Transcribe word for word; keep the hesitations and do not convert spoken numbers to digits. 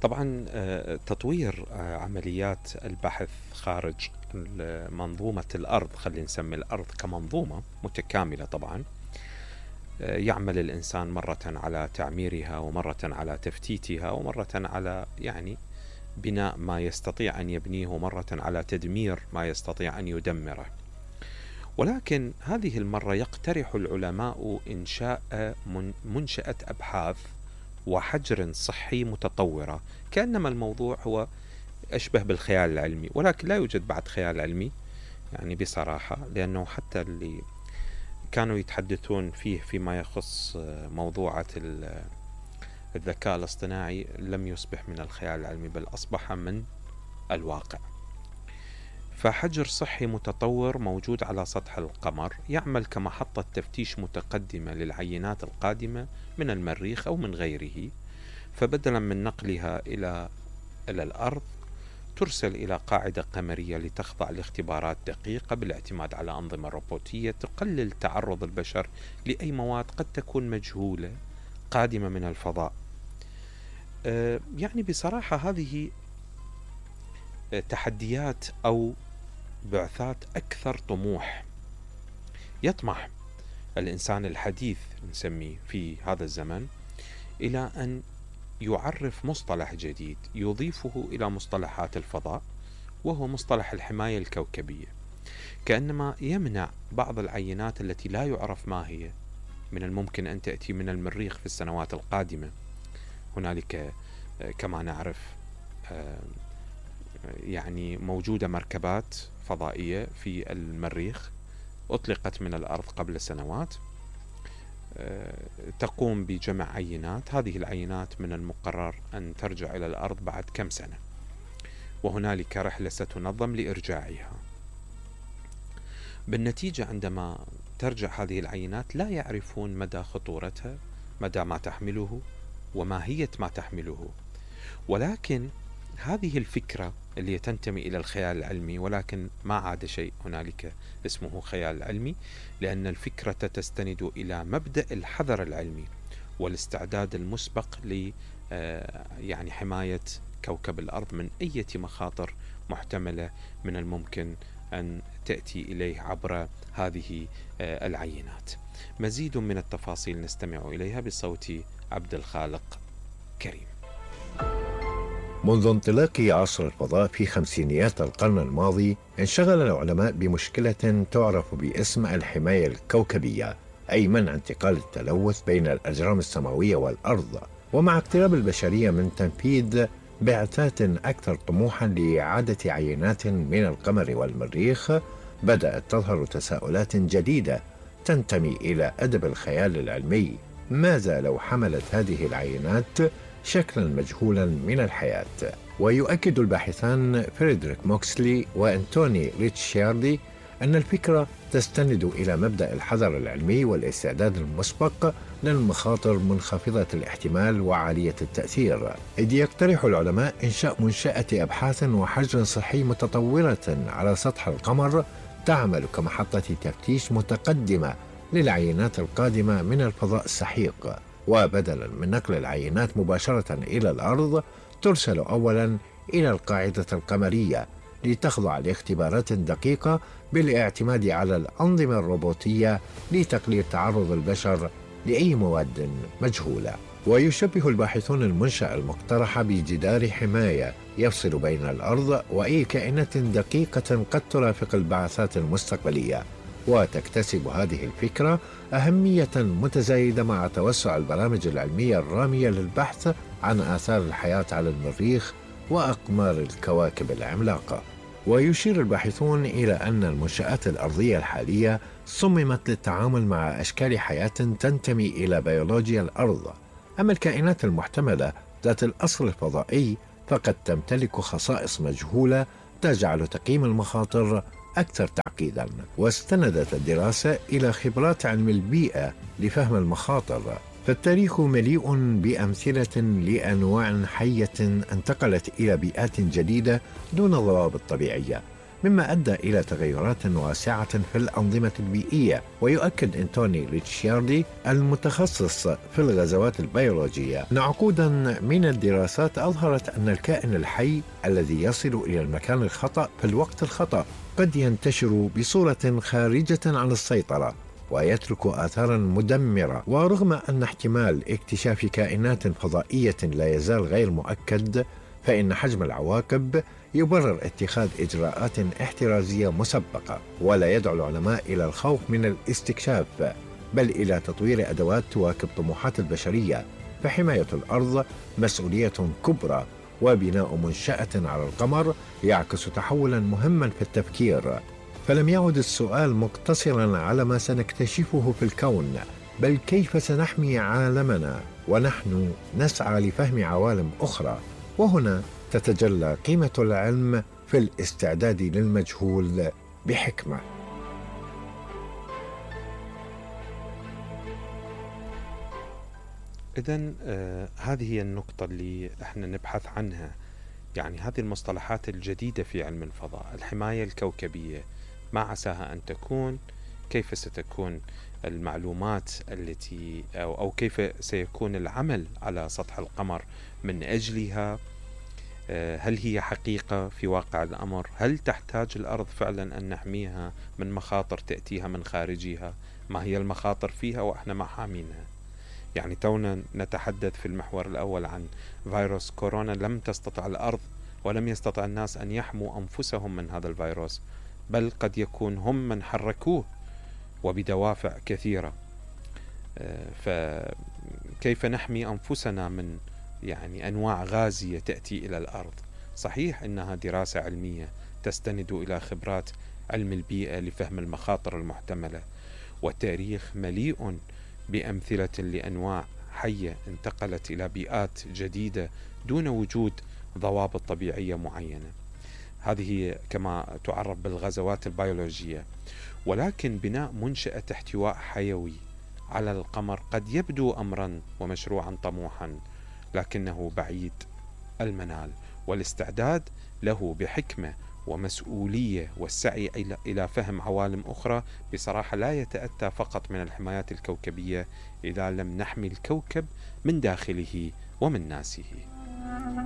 طبعا آه، تطوير آه، عمليات البحث خارج منظومة الأرض، خلينا نسمي الأرض كمنظومة متكاملة. طبعا آه، يعمل الإنسان مرة على تعميرها، ومرة على تفتيتها، ومرة على يعني بناء ما يستطيع أن يبنيه، ومرة على تدمير ما يستطيع أن يدمره. ولكن هذه المرة يقترح العلماء إنشاء منشأة أبحاث وحجر صحي متطورة، كأنما الموضوع هو أشبه بالخيال العلمي، ولكن لا يوجد بعد خيال علمي يعني بصراحة، لأنه حتى اللي كانوا يتحدثون فيه فيما يخص موضوعة الذكاء الاصطناعي لم يصبح من الخيال العلمي، بل أصبح من الواقع. فحجر صحي متطور موجود على سطح القمر، يعمل كمحطة تفتيش متقدمة للعينات القادمة من المريخ أو من غيره. فبدلا من نقلها إلى إلى الأرض، ترسل إلى قاعدة قمرية لتخضع لاختبارات دقيقة بالاعتماد على أنظمة روبوتية تقلل تعرض البشر لأي مواد قد تكون مجهولة قادمة من الفضاء. أه يعني بصراحة هذه تحديات أو بعثات أكثر طموح. يطمح الإنسان الحديث نسميه في هذا الزمن إلى أن يعرف مصطلح جديد يضيفه إلى مصطلحات الفضاء، وهو مصطلح الحماية الكوكبية، كأنما يمنع بعض العينات التي لا يعرف ما هي من الممكن أن تأتي من المريخ في السنوات القادمة. هنالك كما نعرف يعني موجودة مركبات فضائية في المريخ أطلقت من الأرض قبل سنوات، تقوم بجمع عينات. هذه العينات من المقرر أن ترجع إلى الأرض بعد كم سنة، وهنالك رحلة ستنظم لإرجاعها. بالنتيجة عندما ترجع هذه العينات لا يعرفون مدى خطورتها، مدى ما تحمله، وماهية ما تحمله. ولكن هذه الفكرة اللي تنتمي إلى الخيال العلمي، ولكن ما عاد شيء هنالك اسمه خيال علمي، لأن الفكرة تستند إلى مبدأ الحذر العلمي والاستعداد المسبق ل يعني حماية كوكب الأرض من أي مخاطر محتملة من الممكن أن تأتي إليه عبر هذه العينات. مزيد من التفاصيل نستمع إليها بصوت عبد الخالق كريم. منذ انطلاق عصر الفضاء في خمسينيات القرن الماضي، انشغل العلماء بمشكلة تعرف باسم الحماية الكوكبية، أي منع انتقال التلوث بين الأجرام السماوية والأرض. ومع اقتراب البشرية من تنفيذ بعثات أكثر طموحا لإعادة عينات من القمر والمريخ، بدأت تظهر تساؤلات جديدة تنتمي إلى أدب الخيال العلمي. ماذا لو حملت هذه العينات شكلا مجهولا من الحياة؟ ويؤكد الباحثان فريدريك موكسلي وأنتوني ريتشاردي أن الفكرة تستند إلى مبدأ الحذر العلمي والاستعداد المسبق للمخاطر منخفضة الاحتمال وعالية التأثير، إذ يقترح العلماء إنشاء منشأة أبحاث وحجر صحي متطورة على سطح القمر، تعمل كمحطة تفتيش متقدمة للعينات القادمة من الفضاء السحيق. وبدلا من نقل العينات مباشرة إلى الأرض، ترسل أولا إلى القاعدة القمرية لتخضع لاختبارات دقيقة بالاعتماد على الأنظمة الروبوتية لتقليل تعرض البشر لأي مواد مجهولة. ويشبه الباحثون المنشأة المقترحة بجدار حماية يفصل بين الأرض وأي كائنات دقيقة قد ترافق البعثات المستقبلية. وتكتسب هذه الفكرة أهمية متزايدة مع توسع البرامج العلمية الرامية للبحث عن آثار الحياة على المريخ وأقمار الكواكب العملاقة. ويشير الباحثون إلى أن المنشآت الأرضية الحالية صممت للتعامل مع أشكال حياة تنتمي إلى بيولوجيا الأرض، أما الكائنات المحتملة ذات الأصل الفضائي فقد تمتلك خصائص مجهولة تجعل تقييم المخاطر أكثر تعقيداً. واستندت الدراسة إلى خبرات علم البيئة لفهم المخاطر، فالتاريخ مليء بأمثلة لأنواع حية انتقلت إلى بيئات جديدة دون ضوابط طبيعية، مما أدى إلى تغيرات واسعة في الأنظمة البيئية. ويؤكد أنتوني ريتشياردي المتخصص في الغزوات البيولوجية أن عقودا من الدراسات أظهرت أن الكائن الحي الذي يصل إلى المكان الخطأ في الوقت الخطأ قد ينتشر بصورة خارجة عن السيطرة ويترك آثاراً مدمرة. ورغم أن احتمال اكتشاف كائنات فضائية لا يزال غير مؤكد، فإن حجم العواقب يبرر اتخاذ إجراءات احترازية مسبقة. ولا يدعو العلماء إلى الخوف من الاستكشاف، بل إلى تطوير أدوات تواكب طموحات البشرية. فحماية الأرض مسؤولية كبرى، وبناء منشأة على القمر يعكس تحولاً مهماً في التفكير. فلم يعد السؤال مقتصراً على ما سنكتشفه في الكون، بل كيف سنحمي عالمنا ونحن نسعى لفهم عوالم أخرى. وهنا تتجلى قيمة العلم في الاستعداد للمجهول بحكمة. إذن آه هذه هي النقطة اللي احنا نبحث عنها، يعني هذه المصطلحات الجديدة في علم الفضاء، الحماية الكوكبية، ما عساها أن تكون، كيف ستكون المعلومات التي أو, أو كيف سيكون العمل على سطح القمر من أجلها، هل هي حقيقة في واقع الأمر؟ هل تحتاج الأرض فعلا أن نحميها من مخاطر تأتيها من خارجها؟ ما هي المخاطر فيها وإحنا ما حامينها؟ يعني تونا نتحدث في المحور الأول عن فيروس كورونا، لم تستطع الأرض ولم يستطع الناس أن يحموا أنفسهم من هذا الفيروس، بل قد يكون هم من حركوه وبدوافع كثيرة. فكيف نحمي أنفسنا من يعني أنواع غازية تأتي إلى الأرض؟ صحيح إنها دراسة علمية تستند إلى خبرات علم البيئة لفهم المخاطر المحتملة، والتاريخ مليء بأمثلة لأنواع حية انتقلت إلى بيئات جديدة دون وجود ضوابط طبيعية معينة. هذه كما تعرف بالغزوات البيولوجية. ولكن بناء منشأة احتواء حيوي على القمر قد يبدو أمرا ومشروعا طموحا، لكنه بعيد المنال، والاستعداد له بحكمة ومسؤولية والسعي إلى فهم عوالم أخرى بصراحة لا يتأتى فقط من الحمايات الكوكبية إذا لم نحمي الكوكب من داخله ومن ناسه.